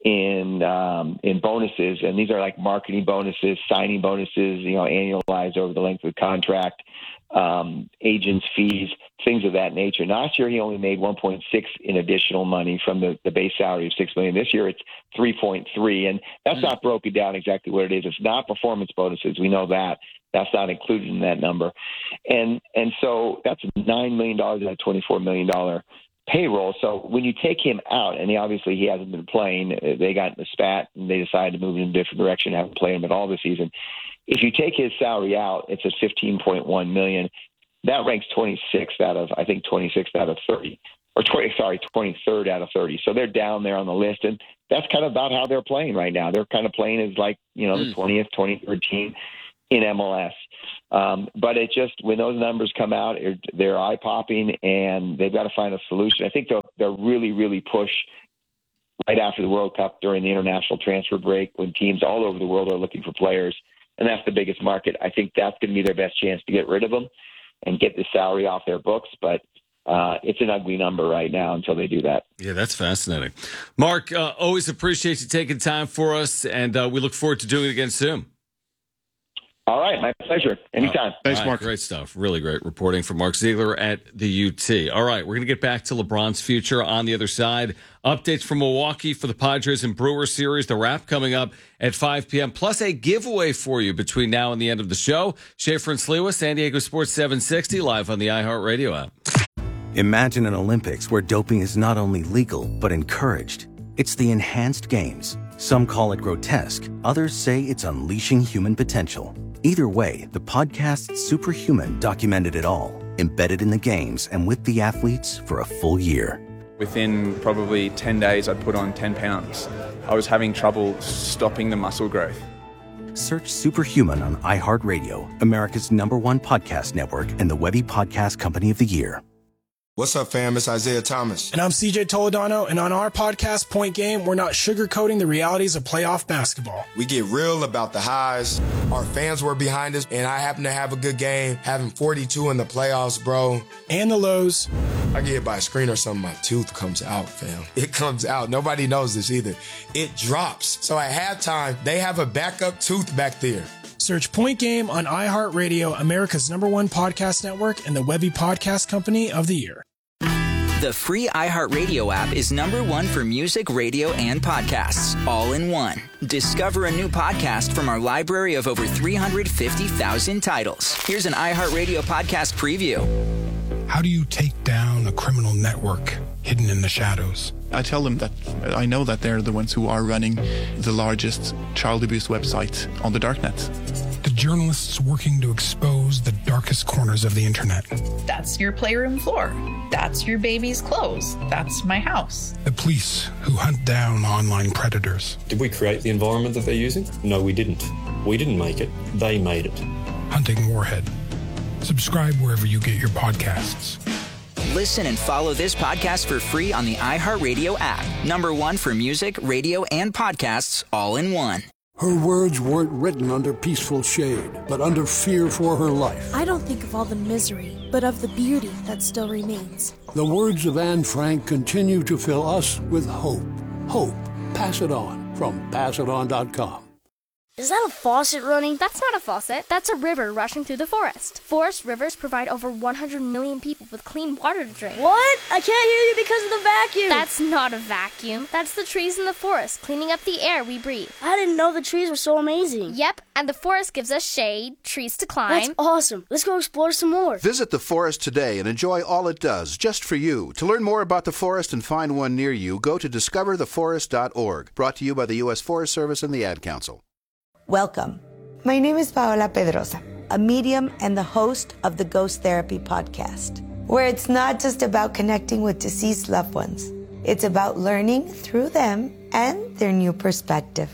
in um, in bonuses, and these are like marketing bonuses, signing bonuses, you know, annualized over the length of the contract, um, agents' fees, things of that nature. Last year, he only made one point six in additional money from the, the base salary of six million. This year, it's three point three, and that's mm-hmm. not broken down exactly what it is. It's not performance bonuses. We know that. That's not included in that number, and and so that's nine million dollars out of twenty-four million dollars payroll. So when you take him out, and he obviously he hasn't been playing, they got in the spat and they decided to move in a different direction, haven't played him at all this season. If you take his salary out, it's at fifteen point one million dollars. That ranks twenty-sixth out of, I think, twenty-sixth out of thirty, or twenty, sorry, twenty-third out of thirty. So they're down there on the list, and that's kind of about how they're playing right now. They're kind of playing as like, you know, mm. the twentieth, twenty-third team in M L S. Um, but it just, when those numbers come out, it, they're eye-popping, and they've got to find a solution. I think they'll, they'll really, really push right after the World Cup during the international transfer break when teams all over the world are looking for players, and that's the biggest market. I think that's going to be their best chance to get rid of them and get the salary off their books. But uh, it's an ugly number right now until they do that. Yeah, that's fascinating. Mark, uh, always appreciate you taking time for us, and uh, we look forward to doing it again soon. All right, my pleasure. Anytime. Uh, Thanks, right, Mark. Great stuff. Really great reporting from Mark Ziegler at the U T. All right, we're going to get back to LeBron's future on the other side. Updates from Milwaukee for the Padres and Brewers series. The wrap coming up at five p.m. Plus a giveaway for you between now and the end of the show. Schaefer and Sliwa, San Diego Sports seven sixty, live on the iHeartRadio app. Imagine an Olympics where doping is not only legal, but encouraged. It's the enhanced games. Some call it grotesque. Others say it's unleashing human potential. Either way, the podcast Superhuman documented it all, embedded in the games and with the athletes for a full year. Within probably ten days, I'd put on ten pounds. I was having trouble stopping the muscle growth. Search Superhuman on iHeartRadio, America's number one podcast network, and the Webby Podcast Company of the Year. What's up, fam? It's Isaiah Thomas. And I'm C J Toledano, and on our podcast, Point Game, we're not sugarcoating the realities of playoff basketball. We get real about the highs. Our fans were behind us, and I happen to have a good game, having forty-two in the playoffs, bro. And the lows. I get hit by a screen or something, my tooth comes out, fam. It comes out. Nobody knows this either. It drops. So at halftime, they have a backup tooth back there. Search Point Game on iHeartRadio, America's number one podcast network, and the Webby Podcast Company of the Year. The free iHeartRadio app is number one for music, radio, and podcasts, all in one. Discover a new podcast from our library of over three hundred fifty thousand titles. Here's an iHeartRadio podcast preview. How do you take down a criminal network hidden in the shadows? I tell them that I know that they're the ones who are running the largest child abuse website on the darknet. The journalists working to expose the darkest corners of the internet. That's your playroom floor. That's your baby's clothes. That's my house. The police who hunt down online predators. Did we create the environment that they're using? No, we didn't. We didn't make it. They made it. Hunting Warhead. Subscribe wherever you get your podcasts. Listen and follow this podcast for free on the iHeartRadio app. Number one for music, radio, and podcasts, all in one. Her words weren't written under peaceful shade, but under fear for her life. I don't think of all the misery, but of the beauty that still remains. The words of Anne Frank continue to fill us with hope. Hope. Pass it on from pass it on dot com. Is that a faucet running? That's not a faucet. That's a river rushing through the forest. Forest rivers provide over one hundred million people with clean water to drink. What? I can't hear you because of the vacuum. That's not a vacuum. That's the trees in the forest cleaning up the air we breathe. I didn't know the trees were so amazing. Yep, and the forest gives us shade, trees to climb. That's awesome. Let's go explore some more. Visit the forest today and enjoy all it does, just for you. To learn more about the forest and find one near you, go to discover the forest dot org. Brought to you by the U S Forest Service and the Ad Council. Welcome. My name is Paola Pedrosa, a medium and the host of the Ghost Therapy podcast, where it's not just about connecting with deceased loved ones. It's about learning through them and their new perspective.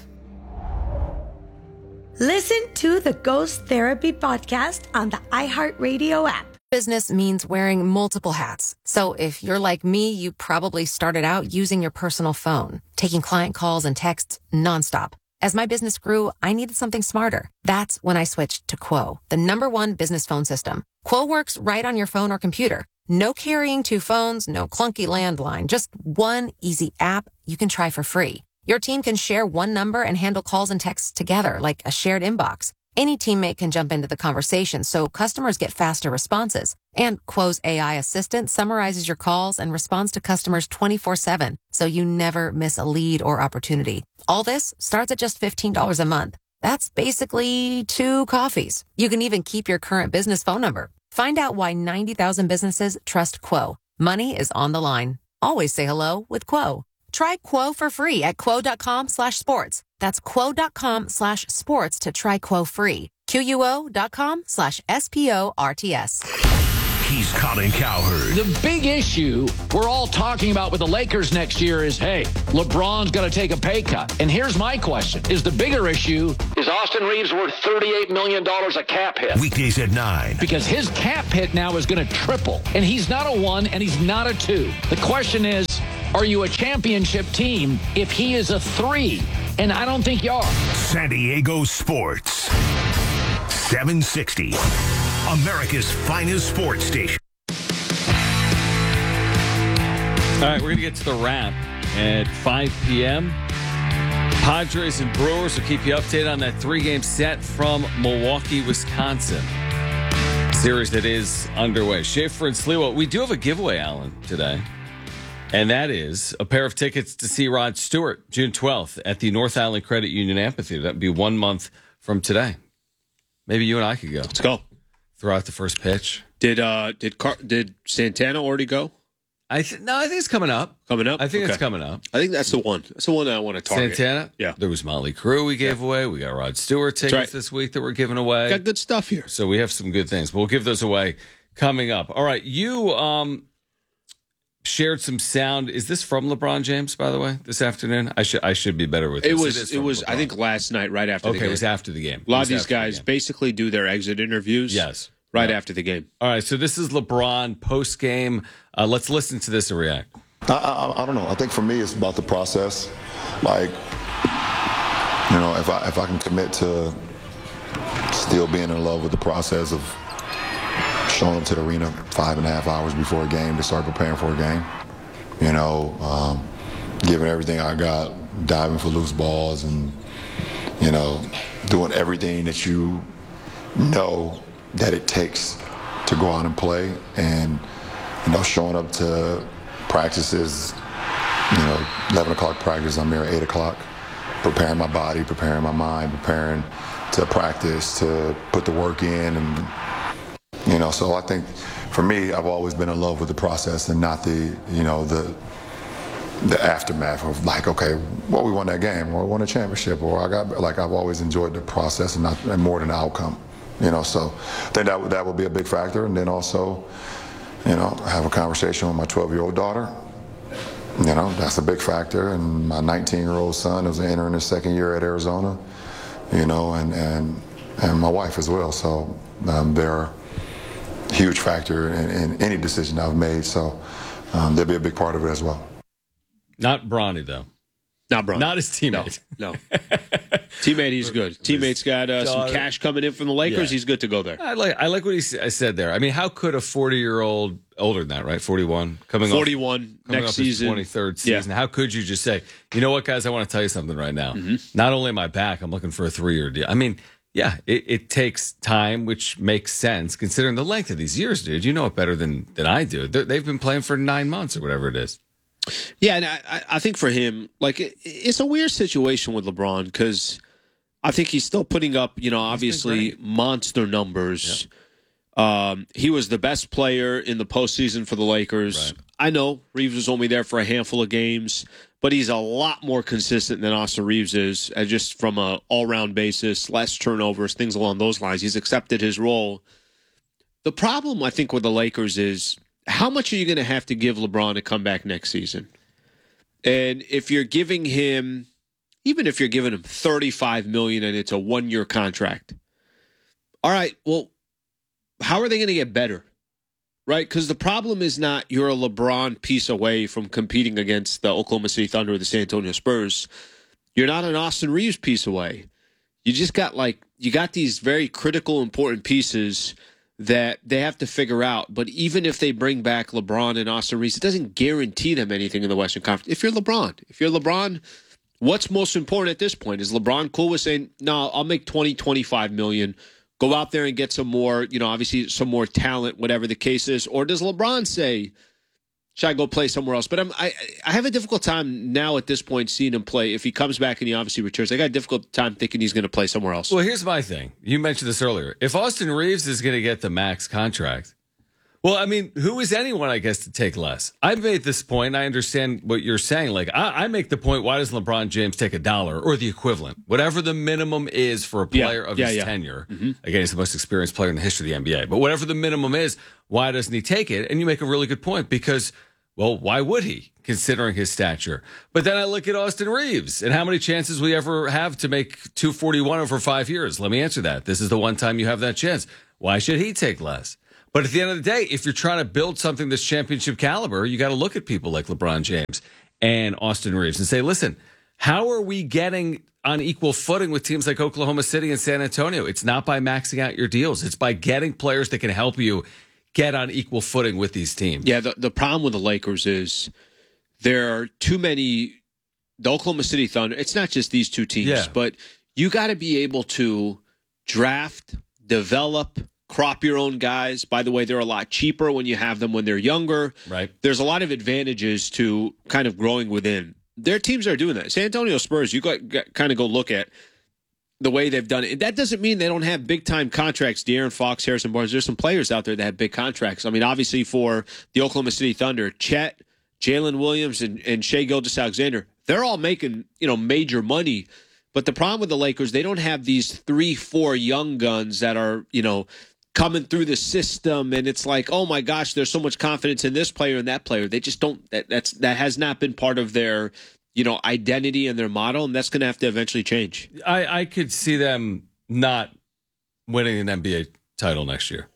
Listen to the Ghost Therapy podcast on the iHeartRadio app. Business means wearing multiple hats. So if you're like me, you probably started out using your personal phone, taking client calls and texts nonstop. As my business grew, I needed something smarter. That's when I switched to Quo, the number one business phone system. Quo works right on your phone or computer. No carrying two phones, no clunky landline, just one easy app you can try for free. Your team can share one number and handle calls and texts together, like a shared inbox. Any teammate can jump into the conversation, so customers get faster responses. And Quo's A I assistant summarizes your calls and responds to customers twenty-four seven, so you never miss a lead or opportunity. All this starts at just fifteen dollars a month. That's basically two coffees. You can even keep your current business phone number. Find out why ninety thousand businesses trust Quo. Money is on the line. Always say hello with Quo. Try Quo for free at quo.com slash sports. That's quo.com slash sports to try Quo free. Q-U-O.com slash S-P-O-R-T-S. He's Colin Cowherd. The big issue we're all talking about with the Lakers next year is, hey, LeBron's going to take a pay cut. And here's my question. Is the bigger issue, is Austin Reeves worth thirty-eight million dollars a cap hit? Weekdays at nine. Because his cap hit now is going to triple. And he's not a one and he's not a two. The question is, are you a championship team if he is a three? And I don't think you are. San Diego Sports. seven sixty. America's finest sports station. All right, we're going to get to the wrap at five p.m. Padres and Brewers will keep you updated on that three-game set from Milwaukee, Wisconsin. Series that is underway. Schaefer and Sliwa, we do have a giveaway, Alan, today. And that is a pair of tickets to see Rod Stewart, June twelfth, at the North Island Credit Union Amphitheater. That would be one month from today. Maybe you and I could go. Let's go. Throw out the first pitch. Did uh did Car- did Santana already go? I th- no, I think it's coming up. Coming up? I think Okay. it's coming up. I think that's the one. That's the one that I want to target. Santana? Yeah. There was Motley Crue we gave away. We got Rod Stewart tickets right. this week that we're giving away. Got good stuff here. So we have some good things. We'll give those away coming up. All right, you um shared some sound. Is this from LeBron James, by the way, this afternoon? I should I should be better with this. It was is it from was LeBron. I think last night right after Okay, the game. it was after the game. A lot It of was these after the guys game. basically do their exit interviews. Yes. Right Yeah. after the game. All right, so this is LeBron post game. Uh, let's listen to this and react. I, I, I don't know. I think for me, it's about the process. Like, you know, if I if I can commit to still being in love with the process of showing up to the arena five and a half hours before a game to start preparing for a game, you know, um, giving everything I got, diving for loose balls, and you know, doing everything that you know that it takes to go out and play, and you know, showing up to practices, you know, eleven o'clock practice, I'm there at eight o'clock, preparing my body, preparing my mind, preparing to practice, to put the work in, and you know, so I think for me, I've always been in love with the process and not the, you know, the the aftermath of like, okay, well, we won that game, or we won a championship, or I got, like, I've always enjoyed the process and not and more than the outcome, you know. So I think that that would be a big factor, and then also, you know, have a conversation with my twelve-year-old daughter. You know, that's a big factor, and my nineteen-year-old son is entering his second year at Arizona. You know, and and and my wife as well. So um, they're a huge factor in, in any decision I've made. So um, they'll be a big part of it as well. Not Bronny, though. Not Bronny. Not his teammate. No. no. Teammate, he's good. Teammate's got uh, some cash coming in from the Lakers. Yeah. He's good to go there. I like I like what he s- I said there. I mean, how could a forty-year-old, older than that, right? forty-one, coming forty-one off, coming next off his season. twenty-third Yeah. season. How could you just say, you know what, guys, I want to tell you something right now. Mm-hmm. Not only am I back, I'm looking for a three-year deal. I mean, yeah, it, it takes time, which makes sense considering the length of these years, dude. You know it better than, than I do. They're, they've been playing for nine months or whatever it is. Yeah, and I, I think for him, like, it, it's a weird situation with LeBron because I think he's still putting up, you know, obviously monster numbers. Yeah. Um, he was the best player in the postseason for the Lakers. Right. I know Reeves was only there for a handful of games, but he's a lot more consistent than Austin Reeves is, uh, just from a all-round basis, less turnovers, things along those lines. He's accepted his role. The problem, I think, with the Lakers is how much are you going to have to give LeBron to come back next season? And if you're giving him, even if you're giving him thirty-five million dollars and it's a one-year contract, all right, well, how are they going to get better? Right? Because the problem is not you're a LeBron piece away from competing against the Oklahoma City Thunder or the San Antonio Spurs. You're not an Austin Reeves piece away. You just got like, you got these very critical, important pieces that they have to figure out. But even if they bring back LeBron and Austin Reeves, it doesn't guarantee them anything in the Western Conference. If you're LeBron, if you're LeBron, what's most important at this point? Is LeBron cool with saying, no, I'll make twenty, twenty-five million, go out there and get some more, you know, obviously some more talent, whatever the case is? Or does LeBron say, should I go play somewhere else? But I'm, I I have a difficult time now at this point seeing him play. If he comes back and he obviously returns, I got a difficult time thinking he's going to play somewhere else. Well, here's my thing. You mentioned this earlier. If Austin Reeves is going to get the max contract, well, I mean, who is anyone, I guess, to take less? I've made this point. I understand what you're saying. Like, I, I make the point, why doesn't LeBron James take a dollar or the equivalent? Whatever the minimum is for a player yeah, of yeah, his yeah. tenure. Mm-hmm. Again, he's the most experienced player in the history of the N B A. But whatever the minimum is, why doesn't he take it? And you make a really good point because, well, why would he, considering his stature? But then I look at Austin Reeves and how many chances we ever have to make two forty-one over five years. Let me answer that. This is the one time you have that chance. Why should he take less? But at the end of the day, if you're trying to build something that's championship caliber, you got to look at people like LeBron James and Austin Reeves and say, listen, how are we getting on equal footing with teams like Oklahoma City and San Antonio? It's not by maxing out your deals. It's by getting players that can help you get on equal footing with these teams. Yeah, the, the problem with the Lakers is there are too many, the Oklahoma City Thunder, it's not just these two teams, Yeah. but you got to be able to draft, develop, crop your own guys. By the way, they're a lot cheaper when you have them when they're younger. Right. There's a lot of advantages to kind of growing within. Their teams are doing that. San Antonio Spurs, you got, got kind of go look at the way they've done it. That doesn't mean they don't have big-time contracts. De'Aaron Fox, Harrison Barnes, there's some players out there that have big contracts. I mean, obviously for the Oklahoma City Thunder, Chet, Jalen Williams, and, and Shai Gilgeous-Alexander, they're all making, you know, major money. But the problem with the Lakers, they don't have these three, four young guns that are, you know, coming through the system, and it's like, oh my gosh, there's so much confidence in this player and that player. They just don't. That that's that has not been part of their, you know, identity and their model, and that's going to have to eventually change. I, I could see them not winning an N B A title next year.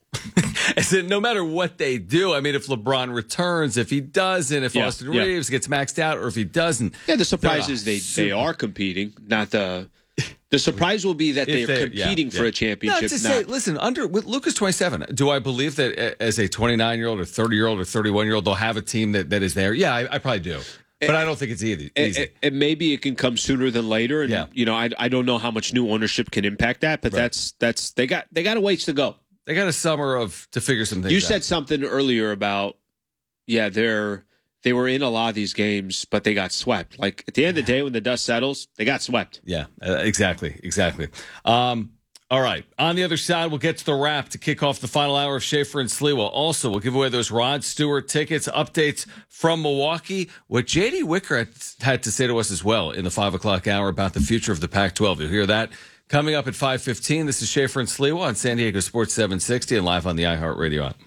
As in, no matter what they do, I mean, if LeBron returns, if he doesn't, if Yeah, Austin yeah. Reeves gets maxed out, or if he doesn't. Yeah, the surprise they're is they super- they are competing, not the. The surprise will be that If they're they- competing yeah, for yeah. a championship. No, to not- say, listen, under with Lucas twenty-seven, do I believe that a- as a twenty-nine-year-old or thirty-year-old or thirty-one-year-old, they'll have a team that, that is there? Yeah, I, I probably do. But I don't think it's easy. And, easy. and maybe it can come sooner than later. And Yeah. you know, I I don't know how much new ownership can impact that, but Right. that's that's they got they got a ways to go. They got a summer of to figure some things You out. said something earlier about yeah, they're they were in a lot of these games, but they got swept. Like at the end of the day, when the dust settles, they got swept. Yeah, uh, exactly, exactly. Um, all right. On the other side, we'll get to the wrap to kick off the final hour of Schaefer and Sliwa. Also, we'll give away those Rod Stewart tickets, updates from Milwaukee, what J D Wicker had, had to say to us as well in the five o'clock hour about the future of the Pac twelve. You'll hear that coming up at five fifteen. This is Schaefer and Sliwa on San Diego Sports seven sixty and live on the iHeartRadio app.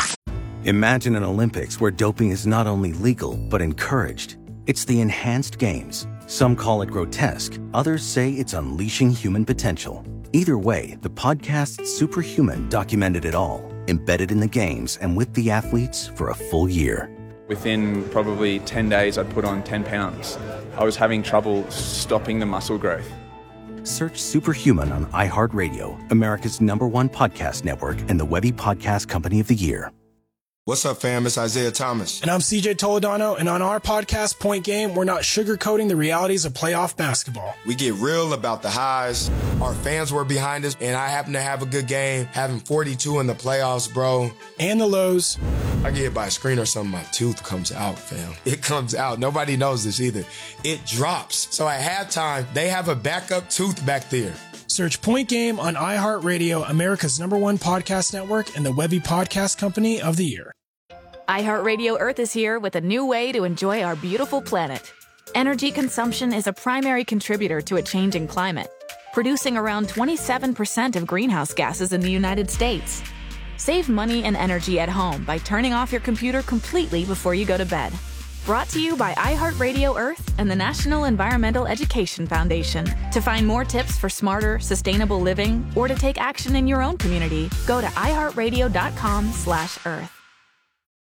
Imagine an Olympics where doping is not only legal, but encouraged. It's the enhanced games. Some call it grotesque. Others say it's unleashing human potential. Either way, the podcast Superhuman documented it all, embedded in the games and with the athletes for a full year. Within probably ten days, I'd put on ten pounds. I was having trouble stopping the muscle growth. Search Superhuman on iHeartRadio, America's number one podcast network, and the Webby Podcast Company of the Year. What's up, fam? It's Isaiah Thomas. And I'm C J Toledano, and on our podcast, Point Game, we're not sugarcoating the realities of playoff basketball. We get real about the highs. Our fans were behind us, and I happened to have a good game, having forty-two in the playoffs, bro. And the lows. I get hit by a screen or something, my tooth comes out, fam. It comes out. Nobody knows this either. It drops. So at halftime, they have a backup tooth back there. Search Point Game on iHeartRadio, America's number one podcast network, and the Webby Podcast Company of the Year. iHeartRadio Earth is here with a new way to enjoy our beautiful planet. Energy consumption is a primary contributor to a changing climate, producing around twenty-seven percent of greenhouse gases in the United States. Save money and energy at home by turning off your computer completely before you go to bed. Brought to you by iHeartRadio Earth and the National Environmental Education Foundation. To find more tips for smarter, sustainable living, or to take action in your own community, go to iHeartRadio.com slash Earth.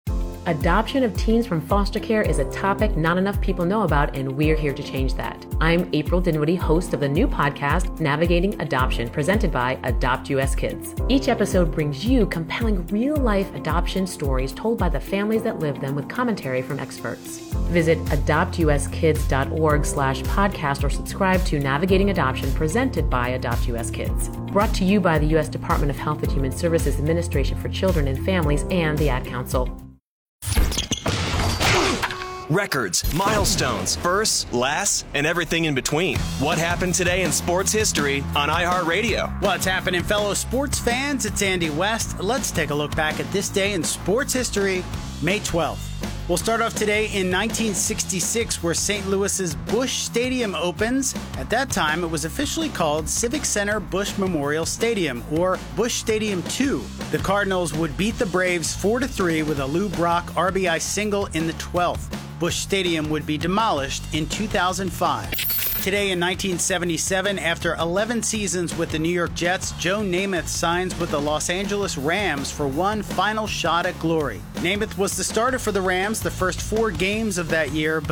Adoption of teens from foster care is a topic not enough people know about, and we're here to change that. I'm April Dinwiddie, host of the new podcast, Navigating Adoption, presented by Adopt U S Kids. Each episode brings you compelling real-life adoption stories told by the families that live them with commentary from experts. Visit adoptuskids.org slash podcast or subscribe to Navigating Adoption, presented by Adopt U S Kids. Brought to you by the U S Department of Health and Human Services Administration for Children and Families and the Ad Council. Records, milestones, firsts, lasts, and everything in between. What happened today in sports history on iHeartRadio? What's happening, fellow sports fans? It's Andy West. Let's take a look back at this day in sports history, May twelfth. We'll start off today in nineteen sixty-six, where Saint Louis's Busch Stadium opens. At that time, it was officially called Civic Center Busch Memorial Stadium, or Busch Stadium two. The Cardinals would beat the Braves four to three with a Lou Brock R B I single in the twelfth. Busch Stadium would be demolished in two thousand five. Today in nineteen seventy-seven, after eleven seasons with the New York Jets, Joe Namath signs with the Los Angeles Rams for one final shot at glory. Namath was the starter for the Rams the first four games of that year, but